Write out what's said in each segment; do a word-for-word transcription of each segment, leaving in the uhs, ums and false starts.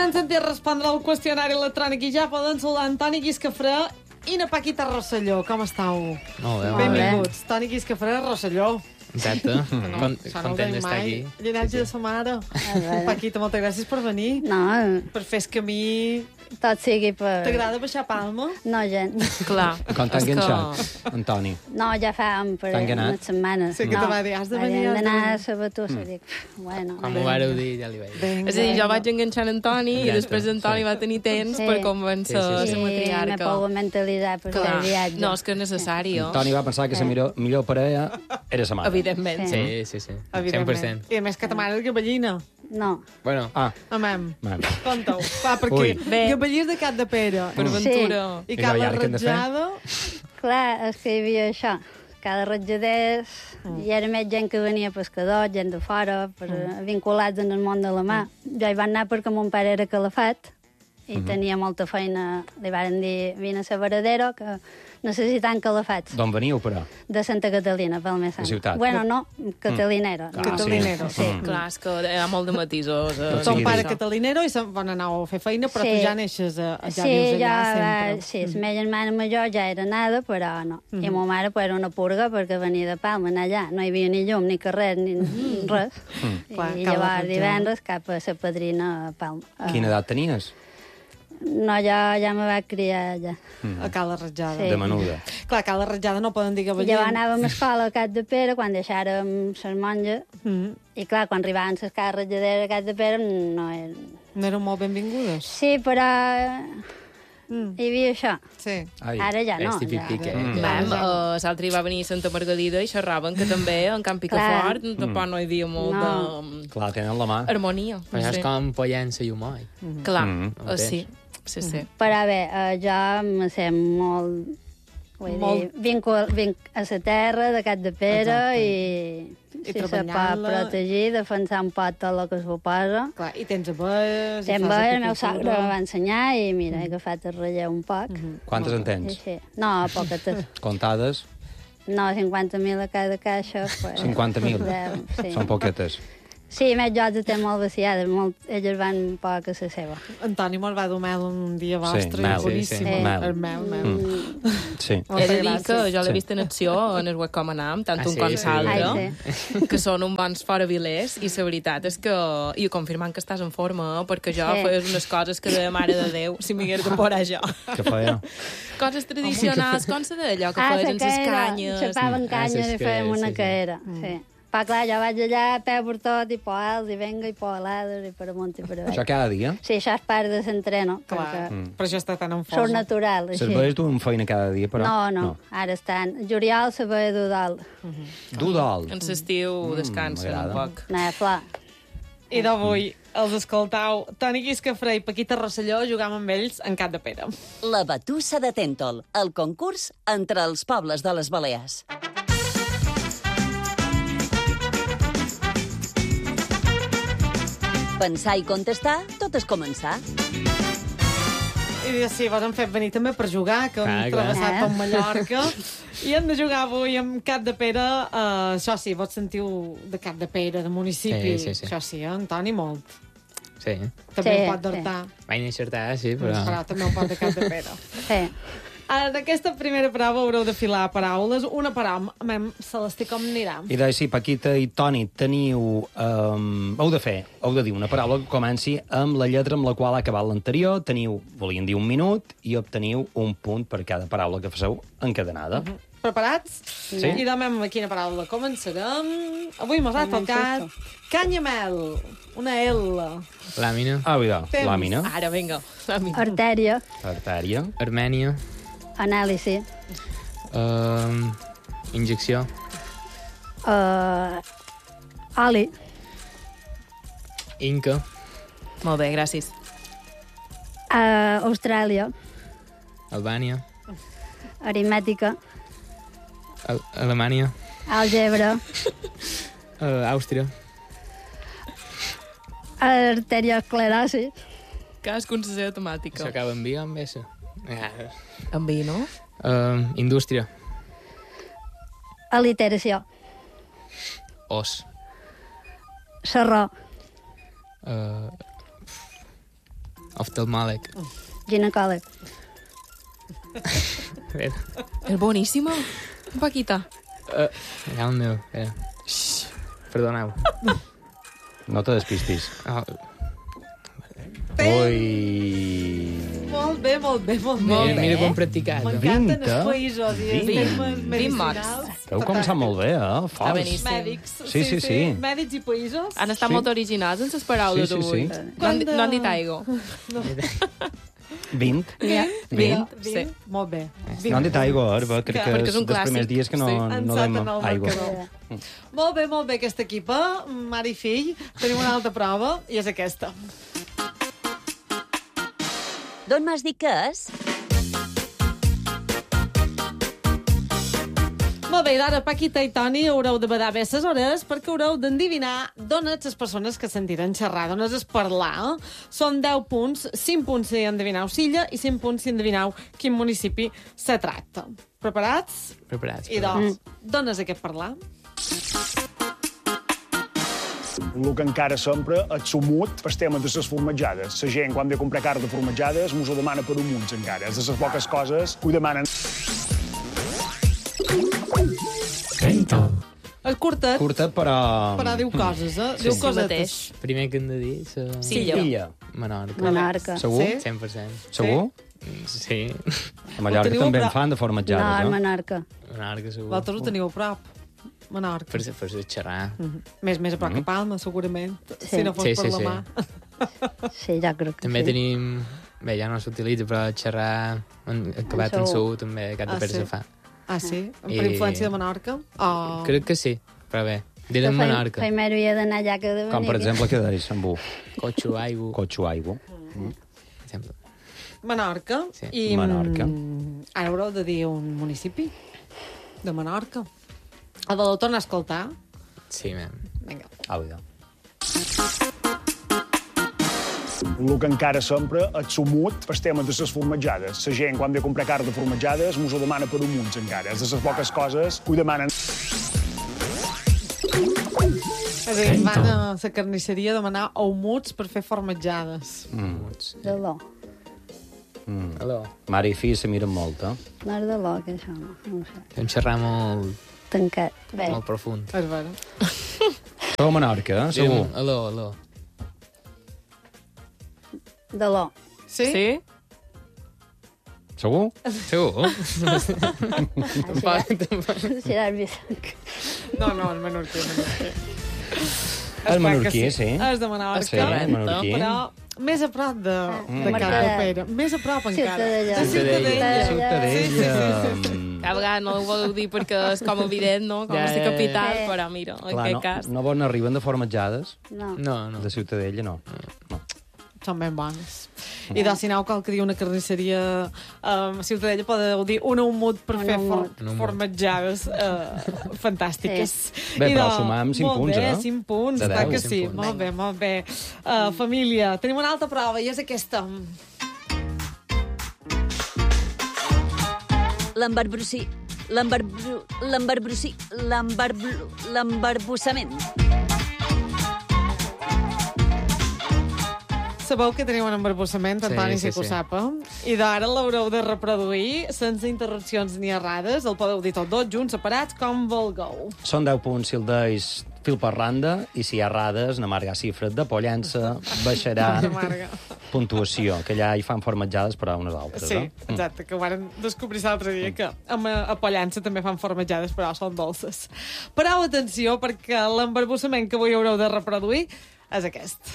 Han sentit respondre al qüestionari electrònic i ja poden saludar Antoni Guiscafré i na Paquita Rosselló. Com estàu? Molt bé, Benvinguts. Toni Guiscafré, Rosselló. Exacte. No, Con això no ho content deim d'estar mai. aquí. Llinatge de sa mare. Paquita, moltes gràcies per venir. No, Per fer el camí. tot sigui per... T'agrada baixar Palma? No, gent. Clar. Com t'han enganxat, Antoni? No, ja fa un per T'han ganat? unes setmanes. Sí, que no. te va dir, has de venir, Hem has de d'anar venir. a Sabatussa. Dic, bueno... Quan m'ho vareu dir, ja li vaig dir. Vinga. És a dir, jo vaig enganxar en Antoni i Ja després està, Antoni sí. va tenir temps Sí. per convèncer Sí, sí, Sí, la m'he matriarca. pogut mentalitzar per fer el viatge. No, és que és necessari. oh. Antoni va pensar que la millor, millor parella era sa mare. Evidentment. Sí, sí, sí. cent per Evidentment. cent. I a més que ta mare és gavellina. No. Bueno, Ah, Amem. man. Conta-ho. Va, per Ui. aquí. Bé. Gavellís de Cap de Pere. Per Sí. aventura. I I cada no, i ara què hem de fer? ratjada. Clar, és que hi havia això. Cada ratjaders, Mm. hi era més gent que venia pescadors, gent de fora, per, vinculats en el món de la mà. Jo hi van anar perquè mon pare era calafat i tenia molta feina. Li varen dir, vine a Sabaradero, que necessitant calafats. D'on veniu, però? De Santa Catalina, pel més sant. De ciutat. Bueno, no, catalinero. Clar, no. Catalinero. Sí. Mm. Clar, és que hi ha molt de matisos. eh, Tot Ton sigui pare dit. catalinero i se'n van anar a fer feina, però Sí. tu ja neixes a, a ja Sí, vius jo, allà va, sempre. sí, la meva germana major ja era nada, però no. I ma mare pues, era una purga perquè venia de Palma, anar allà. No hi havia ni llum, ni carrer, ni res. I Clar, cal llavors arranjar. divendres cap a la padrina a Palma. Quina edat tenies? No, jo ja me va criar allà. A Cala Ratjada. Sí. De menuda. Clar, a Cala Ratjada no poden dir I gavellins. llavors anàvem a escola a Cat de Pere quan deixàrem les monges. Mm. I clar, quan arribaven les cases ratjaderes a Cat de Pere no eren... No eren molt benvingudes. Sí, però Mm. hi havia això. Sí. Ai. Ara ja no. és típic Ja. pique. Mm. Vam, uh, l'altre dia va venir a Santa Margalida i xerraven que també en Camp Picafort tampoc no hi havia molt No. de Clar, tenen la mà. harmonia. Però això Sí. és com pollença i humà. Clar, Mm. uh, sí. Sí, sí. Però bé, eh, jo me sé molt... Vull Molt. dir, vinc, vinc a la terra de Cat de Pere Exacte. i, I si se pot treballant-la. protegir, defensar un poc tot el que suposa. Clar, i tens abelles... i Sempre fas el meu apicultura. sogre me va ensenyar i mira, he agafat el relleu un poc. Quantes en I tens? així. No, poquetes. Contades? No, cinquanta mil a cada caixa. Pues, cinquanta mil? deu, sí. Són poquetes. Sí, més jo els tenc molt vaciades, molt, elles van un poc a la seva. Antoni me'l va dur mel un dia vostre, mel, i boníssim. sí, sí. Mel. El mel, mel. Mm. Sí. He Moltes de dir que gràcies. jo l'he Sí. vist en acció en el web com anam, tant Ah, un sí? com Sí. l'altre, Ai, que són uns bons foravilers, i la veritat és que... I confirmant que estàs en forma, eh, perquè jo Sí. feies unes coses que de mare de Déu, si m'hagués de posar jo. Què feia? Coses tradicionals, com se d'allò que Ah, feien la les caera. canyes. Xapaven Ah, canyes sí, i fèiem sí, una sí. caera. Sí. Però clar, jo vaig allà a peu per tot, i per alts, i venga, i per alades, i per amunt i per avall. Això cada dia? Sí, això és part de l'entreno, Clar, perquè per això està tan en sóc forma. natural, així. Serveix tu amb feina cada dia, però... No, no, ara estan. Juliol se ve de dalt. Du dol. En l'estiu descansen un m'agrada. poc. No, flor. I d'avui els escoltau Toni Guiscafré i Paquita Rosselló jugam amb ells en Cap de Pere. La Batussa de Tèntol, el concurs entre els pobles de les Balears. Pensar i contestar, tot és començar. I sí, vos hem fet venir també per jugar, que hem Clar, clar. travessat Eh? per Mallorca. I hem de jugar avui amb Cap de Pere. Uh, això sí, vos sentiu de Cap de Pere, de municipi. Sí, sí, sí. Això sí, eh, Antoni, molt. Sí. També Sí, un pot d'Artà, Vaig encertar, sí, però... però també un pot de Cap de Pere. Sí. En aquesta primera prova haureu de filar paraules. Una paraula, mem, Celestí, com anirà? I doncs sí, Paquita i Toni, teniu... Um, heu de fer, heu de dir una paraula que comenci amb la lletra amb la qual ha acabat l'anterior. Teniu, volien dir un minut, i obteniu un punt per cada paraula que faceu encadenada. Mhm. Preparats? Sí. I demà amb quina paraula començarem. Avui mos ha tocat canyamel, una L. Làmina, Ah, vida, Temps. làmina, Ara, vinga. làmina. Artèria, artèria, Armènia, anàlisi, um, injecció, uh, oli, Inca, Molt bé, gràcies. uh, Austràlia, Albània, aritmètica, Al Alemanya, àlgebra, uh, Àustria, arteriosclerosi, Cadascun la seva temàtica. això acaba amb vi o amb S? Ah, Amb vi, no? uh, indústria, aliteració, os, serró, uh, Oftalmòleg. Ginecòleg. A veure. És boníssima. Paquita. Uh, allà el meu. Eh. Perdoneu. No te despistis. Oh, Ui... Molt bé, molt bé, molt bé. Molt mira, bé. mira com practicat. M'encanten Vint, eh? els països i els Vint. termes Vint medicinals. Heu començat molt bé, eh? Està Fals. beníssim. Mèdics. Sí, sí, sí. Mèdics i països. Han estat Sí. molt originals en les paraules Sí, sí, d'avui. sí. No, han, no han dit aigua. vint. Mira, Vint. Sí. vint. Molt bé. No han dit aigua, Arba. Crec que Perquè és és un dels primers clàssic. dies que no, Sí. no Ençat dem en el aigua. marcador. Molt bé, molt bé, aquesta equipa, mare i fill. Tenim una altra prova, i és aquesta. D'on m'has dit que és? Molt bé, d'ara, Paquita i Toni, haureu de badar bé les hores perquè haureu d'endivinar d'on ets les persones que sentiran xerrar, d'on és parlar. Són deu punts, cinc punts si endevineu Silla i cinc punts si endevineu quin municipi se tracta. Preparats? Preparats. I doncs, d'on és aquest parlar? El que encara sempre és sumut pel tema de les formatjades. La gent, quan ve a comprar carn de formatjades, mos ho demana per un munt, encara. És de les poques coses que ho demanen. El curtet, Curta, però... però diu coses, eh? Diu Sí, cosetes. mateix. Primer que hem de dir... So... Silla. Illa. Menorca. Menorca. Segur? Sí? cent per cent. Segur? Sí. A Mallorca teniu també a en prop? fan de formatjades, No, eh? Menorca. Menorca, segur. Vosaltres ho teniu a prop. Menorca. Per, per xerrar. Mhm. Més, més a prop que Palma, segurament. Sí. Si no fos Sí, per sí, la sí. mà. Sí, ja crec que També sí. tenim... Bé, ja no s'utilitza, però xerrar en, acabat en Segur. su també cap de Ah, per sí? se fa. Ah, sí? Per I- influència de Menorca? Oh. Crec que sí, però bé. Direm Que Menorca. Primero hi ha d'anar allà que de venir. Com, per exemple, què deies, amb un Cotxo, aigua, cotxo aigua. per exemple. Menorca. Sí. I, Menorca. mm, Ara haureu de dir un municipi de Menorca. El de l'autor a escoltar. Sí, mem. Vinga. Au, ja. El que encara sempre és sumut pel tema de les formatjades. La gent, quan ve a comprar carn de formatjades, mos ho demana per un munt, encara. És de les poques coses que ho demanen. És a dir, van a la carnisseria a demanar aumuts per fer formatjades. De l'O. Aló. Mare i fill se miren molt, eh? No és de l'O, que això, no. No ho sé. Vam xerrar molt, Tancat. Bé, molt profund. És vera. Sou a Menorca, eh? Segur. Direm, aló, aló. de l'O. Sí? Sí? Segur? Segur? Si l'has vist. No, no, el menorquí, el menorquí. El menorquí, sí. És de Menorca. Sí, el menorquí. Però més a prop de, de Mm. Cap de Pere. Més a prop encara. Ciutadella. De Ciutadella. Ciutadella. Cada vegada no ho voleu dir perquè és com evident, no? Com Ja, és de ja, ja. capital, Sí. però mira, en Clar, aquest no, cas... no bon arriben de formatjades No. No, no. de Ciutadella, no. no. Són ben bones. I doncs, si aneu cal que dir una carnisseria um, a Ciutadella, podeu dir un humut per Un fer for, humut. Un humut. formatjades uh, fantàstiques. Sí. Bé, I però doncs, sumam cinc molt punts, bé, eh? cinc punts, De clar deu. que Cinc sí. punts. Molt bé, molt bé. Uh, família, tenim una altra prova i és aquesta. L'embarbrossi... L'embarbru... L'embarbrossi... L'embarbru... L'embarbussament. Sabeu que teniu un embarbussament, Sí, Antoni, sí, si que ho sí. sap. eh? I d'ara l'haureu de reproduir sense interrupcions ni errades. El podeu dir tots dos junts, separats, com vulgueu. Són deu punts si el deis fil per randa i si hi ha errades, n'amargar xifres de pollença, baixarà Amarga. puntuació, que allà hi fan formatjades per a unes altres, Sí, no? exacte, que ho varen descobrir l'altre dia, que amb a, a Pollença també fan formatjades, però són dolces. Pareu atenció, perquè l'embarbussament que avui haureu de reproduir és aquest.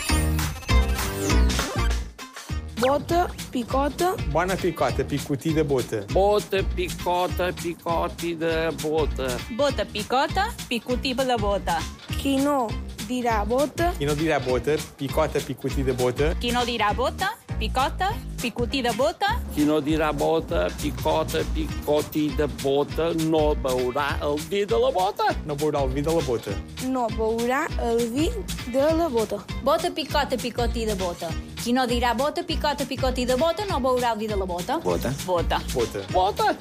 Bota, picota, Bona picota, picotí de bota. Bota, picota, picoti de bota. Bota, picota, picotiva de bota. qui no dirà bota, Qui no dirà bota, picota, picotí de bota. Qui no dirà bota, picota, picotí de bota. Qui no dirà bota, picota, picoti de bota, no beurà el vi de la bota. No veurà el vi de la bota. no beurà el vi de la bota. Bota, picota, picotí de bota. Qui no dirà bota, picota, picotí de bota, no veurà el vi de la bota. Bota. Bota. Bota. Bota!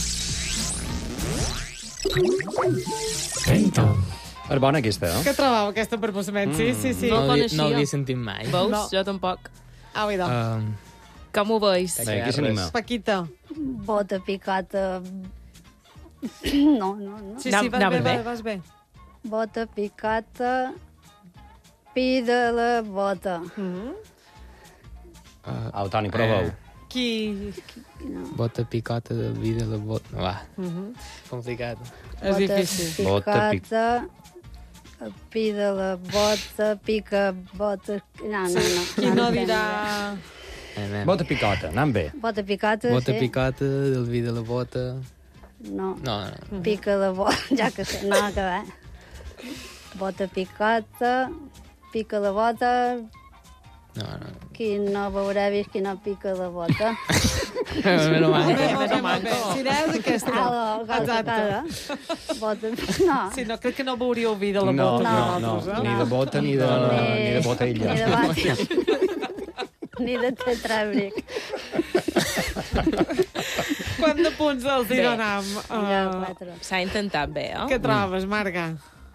És bona aquesta, eh? Què trobeu, aquest embarbussament? Sí, sí, sí. No No, el l'hi- coneixia. no l'havia sentit mai. Veus? No. Jo tampoc. Au, idò. Um, Com ho veus? Bé, qui s'anima? Paquita. Bota, picota... No, no, no. Sí, sí, vas Anava bé, bé. vas bé. Bota, picota... Pi de la bota. Mm. uh, Au, Toni, proveu. Qui... Bota picota del vi de la bota. No, va, Mm -hmm. complicat. És difícil. Bota, pic- Picota... Pi de la bota, pica, bota... No, no, no. Qui no entenc dirà... Eh, anem. Bota picota, anant bé. bé. Bota, picota, Bota sí. picota del vi de la bota. No. No, no. Pica la bota, ja que sé, no, que va. Bota, picota... Pica la bota... No, no. Qui no veurà vist qui no pica la bota. Menos mal. Molt bé, molt bé, molt bé. Si és aquesta. A la cosa Exacte. cara. Bota... No. Sí, no, crec que no veuríeu vi de la No, bota. no, no, vosaltres, eh? ni de bota ni de, ni de botella. Ni de bota. Ni de tetràbric. Quant de punts els hi Bé. donam? Ja, Uh, quatre. S'ha intentat bé, eh? què trobes, Marga?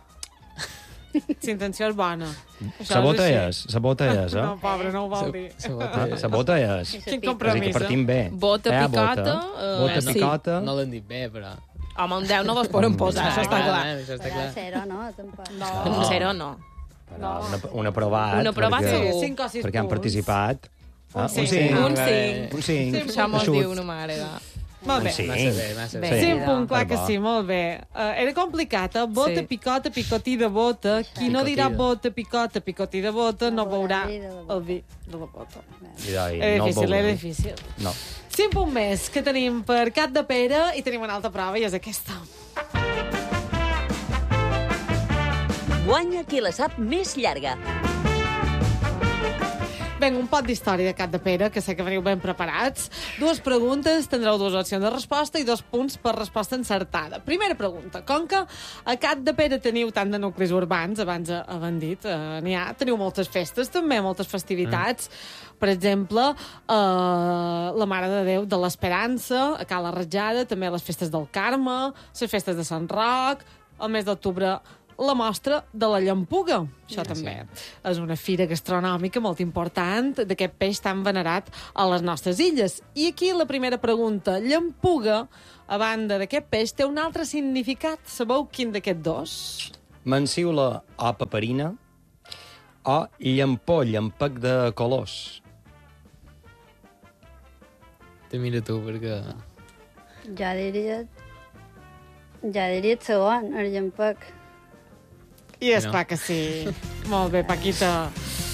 Si intenció és bona. Això Sa bota així. és, sa bota és, eh? No, pobre, no ho vol dir. Sa bota Ah, sa bota és. Sí, Quin pica. compromís, que partim bé. Bota, Eh, picota, Bota, eh, bota sí. picota. No l'han dit bé, però... Home, un deu no vos poden posar, això està clar. Això està Serà clar. zero, no? Tampoc. No. Un zero no. No. Una, un aprovat. Un aprovat perquè, segur. Cinc o sis perquè han punts. participat. Ah, cinc. un cinc. Un cinc. Un cinc. Això mos Eixut. diu una mare. De... Molt bé. Un cinc. Massa bé, massa bé. Bé. Sí, un punt, clar Per que bo. sí, molt bé. Uh, era complicat, eh? Bota, Sí. picota, picotí de bota. Qui no dirà Picotí de- bota, picota, picotí de bota, no No veurà veurà vi de la bota. el vi de la bota. I, i, Era no el difícil, veureu. era difícil. No. Cinc punts més que tenim per Cat de Pere i tenim una altra prova i és aquesta. Guanya qui la sap més llarga. Vinga, un pot d'història de Cat de Pere, que sé que veniu ben preparats. Dues preguntes, tindreu dues opcions de resposta i dos punts per resposta encertada. Primera pregunta. Com que a Cat de Pere teniu tant de nuclis urbans, abans havent dit, eh, n'hi ha, teniu moltes festes també, moltes festivitats. Mm. Per exemple, eh, la Mare de Déu de l'Esperança, a Cala Ratjada, també les festes del Carme, les festes de Sant Roc, el mes d'octubre la mostra de la llampuga. Això també és una fira gastronòmica molt important d'aquest peix tan venerat a les nostres illes. I aquí la primera pregunta. Llampuga, a banda d'aquest peix, té un altre significat. Sabeu quin d'aquests dos? Manciula o paperina o llampó, llampec de colors. Te mira tu, perquè... Ja diria... Ja diria el segon, el llampec. I és No. clar que sí. Molt bé, Paquita.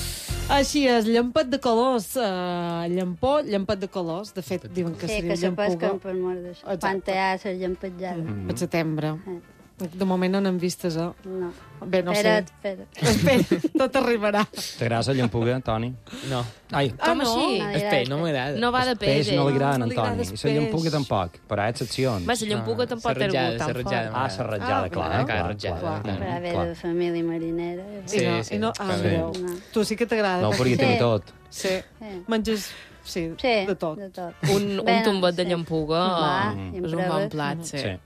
Així és, llampet de colors. Uh, llampó, llampet de colors. De fet, diuen que Sí, seria que se llampuga. pesquen per mort d'això. Exacte. Quan hi ha la llampetjada. Mm. Per setembre. Eh. De moment no n'hem vistes, eh? No. Bé, no espera't, sé. espera't. Espera, tot arribarà. T'agrada la llampuga, Toni? No. Ai, Ah, Com no? així? No. El peix no m'agrada. No va de peix peix, no li eh? agrada No a li en agrada Toni. el I la llampuga peix. tampoc, però hi ha excepcions. Va, la llampuga tampoc té Serratjada, algú tan serratjada. fort. Ah, serratjada, Ah, clar, clar, clar, ratjada, clar, clar. Per haver clar. de família marinera. Sí, I no, sí, i no, ah, sí. mireu. No. Tu sí que t'agrada. No, perquè Sí. té tot. Sí. Sí. Menges, sí, Sí, de tot. de tot. Un, un Bé, no, tombet de sí. llampuga Va, eh, i és un proves. bon plat, sí. Sí.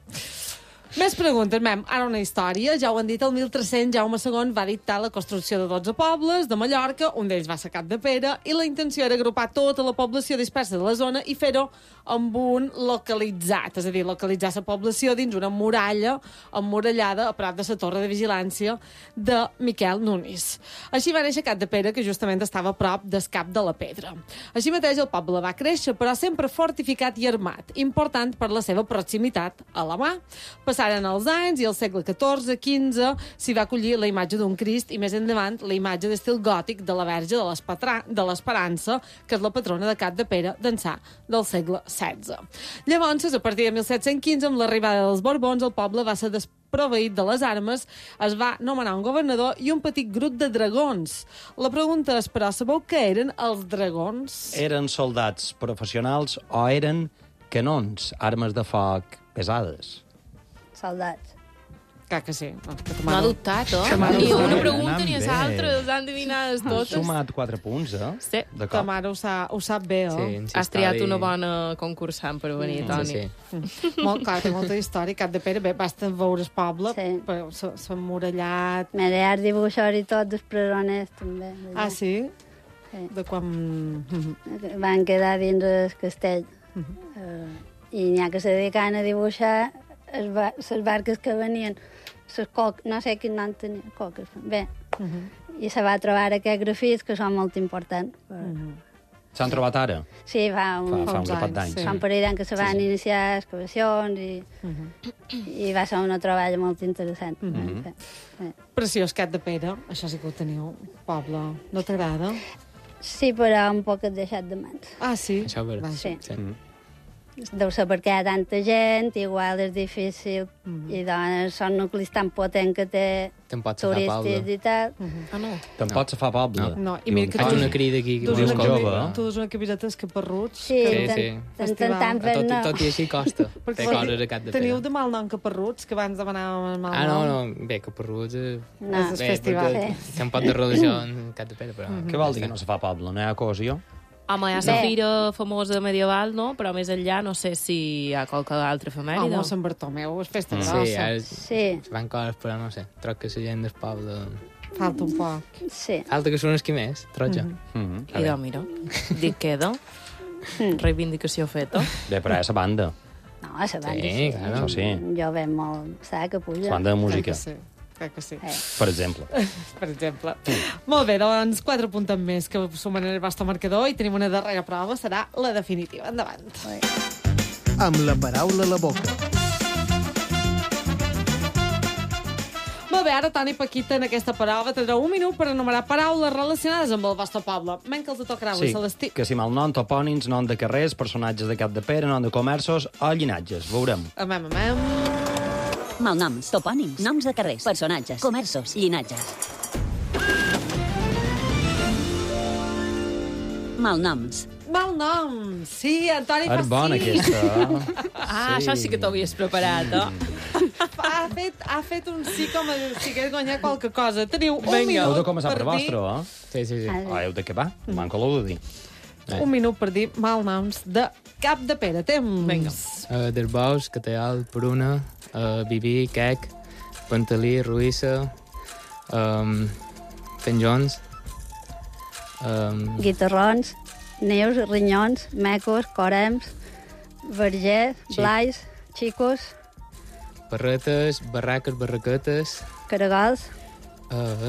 Més preguntes, mem. Ara una història. Ja ho han dit, el mil tres-cents Jaume segon va dictar la construcció de dotze pobles de Mallorca, un d'ells va ser Cat de Pere, i la intenció era agrupar tota la població dispersa de la zona i fer-ho amb un localitzat, és a dir, localitzar la població dins una muralla emmurallada a prop de la torre de vigilància de Miquel Nunis. Així va néixer Cat de Pere, que justament estava a prop del Cap de la Pedra. Així mateix el poble va créixer, però sempre fortificat i armat, important per la seva proximitat a la mà. Passaren els anys i al segle catorze quinze s'hi va acollir la imatge d'un Crist i més endavant la imatge d'estil gòtic de la Verge de l'Espatra- de l'Esperança, que és la patrona de Cat de Pere d'ençà del segle setze. Llavors, a partir de mil set-cents quinze, amb l'arribada dels Borbons, el poble va ser desproveït de les armes, es va nomenar un governador i un petit grup de dragons. La pregunta és, però, sabeu què eren els dragons? Eren soldats professionals o eren canons, armes de foc pesades? Soldats. Clar que sí. No, que M'ha dubtat, eh? Que m'ha Ni dubtat. una pregunta Anant ni bé. l'altra, les han adivinades Has totes. sumat quatre punts, eh? Sí. De Ta cop. mare ho, sa, ho sap bé, Sí, eh? en Has triat història- una bona concursant per venir, Toni. Sí, sí. Molt, clar, té molta història. Cat de Pere, bé, basta veure el poble, Sí. però s'ha s'ha emmurallat. M'he de dibuixar i tot dels presoners, també. Ah, sí? Sí. De quan... Van quedar dins el castell. Uh, I n'hi ha que se dedicaven a dibuixar les barques que venien. Les coques, no sé quin nom tenia, coques. Bé, uh -huh. i se va trobar aquests grafits que són molt importants. Uh -huh. S'han trobat ara? Sí, fa, un, fa, fa un grapat d'anys. Sí. Fa un parell d'anys que se van sí, sí. iniciar excavacions i, uh -huh. i va ser una troballa molt interessant. Uh -huh. sí. Sí. Preciós Cap de Pere, això sí que ho teniu, poble. No t'agrada? Sí, però un poc deixat de mans. Ah, sí? Això per... Sí. sí. Deu ser perquè hi ha tanta gent, igual és difícil, mm -hmm. i doncs són nuclis tan potents que té turístics i tal. Mm -hmm. Ah, no? Te'n pots fer poble. No, no. I mira que tu... una crida aquí. Tu és una jove, eh? Tu és una camiseta escaparruts. Sí, sí, sí. Intentant fer no. Tot i així costa fer coses a Cap de Pere. Teniu de mal nom caparruts, que abans demanàvem mal nom. Ah, no, no. Bé, caparruts... No. És el festival. Té un pot de religió en Cap de Pere, però... Què vol dir que no se fa poble? No hi ha cohesió? Home, hi ha la fira famosa medieval, no? Però més enllà no sé si hi ha qualque altra efemèride. Home, Sant Bartomeu, és festa grossa. Sí, és, sí. van coses, però no sé. Troc que la gent del poble... Falta un poc. Sí. Falta que són els qui més, troja. Mm -hmm. Mira, mira. Dic queda. Reivindicació feta. Bé, però és la banda. No, a la banda sí. sí. Claro. Sí. Jo veig molt... Saps que puja? La banda de música. Sí. Crec que sí. Eh. Per exemple. per exemple. Mm. Molt bé, doncs quatre punts més que sumen el vostre marcador i tenim una darrera prova, serà la definitiva. Endavant. Amb la paraula a la boca. Molt bé, ara Toni Paquita en aquesta prova tindrà un minut per enumerar paraules relacionades amb el vostre poble. Men que els tocarà avui, Sí, Celestí. que si mal nom, topònims, nom de carrers, personatges de Cap de Pere, nom de comerços o llinatges. Veurem. Amem, amem. Malnoms, topònims, noms de carrers, personatges, comerços, llinatges. Malnoms. Malnoms. Sí, Antoni És bona Passi. aquesta. Ah, sí. Això sí que t'ho havies preparat, eh? Ha fet, ha fet un sí com si hagués guanyat qualque cosa. Teniu un Vinga. minut Heu de començar per dir... vostre, eh? Sí, sí, sí. O heu de acabar? Manco l'heu de dir. Un minut per dir malnoms de Cap de Pere. Temps. Vinga. Uh, Derbaus, Cateal, Pruna, uh, Bibi, Quec, Pantalí, Ruïssa, um, Penjons, um, Guitarrons, Neus, Rinyons, Mecos, Corems, Vergers, Xic. Blais, Xicos, Barretes, Barraques, Barraquetes, Caragols, uh,